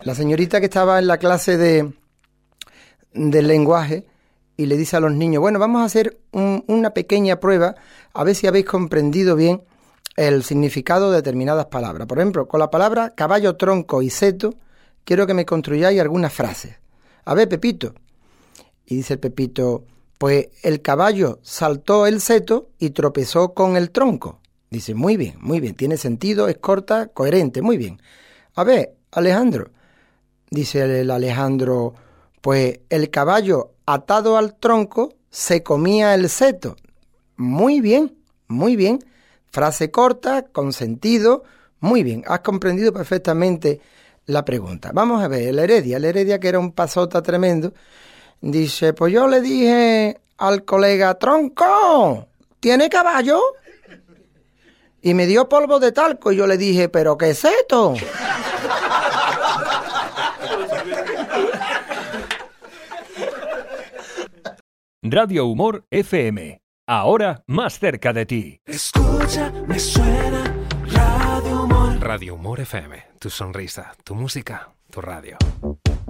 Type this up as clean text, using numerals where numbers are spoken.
La señorita que estaba en la clase del lenguaje y le dice a los niños, bueno, vamos a hacer una pequeña prueba a ver si habéis comprendido bien el significado de determinadas palabras. Por ejemplo, con la palabra caballo, tronco y seto, quiero que me construyáis algunas frases. A ver, Pepito. Y dice el Pepito, pues el caballo saltó el seto y tropezó con el tronco. Dice, muy bien, tiene sentido, es corta, coherente, muy bien. A ver, Alejandro. Dice el Alejandro, pues el caballo atado al tronco se comía el seto. Muy bien. Frase corta, con sentido, muy bien. Has comprendido perfectamente la pregunta. Vamos a ver, el Heredia, que era un pasota tremendo, dice, pues yo le dije al colega, tronco, ¿tiene caballo? Y me dio polvo de talco y yo le dije, ¿pero qué es esto? Radio Humor FM. Ahora más cerca de ti. Escucha, me suena Radio Humor. Radio Humor FM. Tu sonrisa, tu música, tu radio.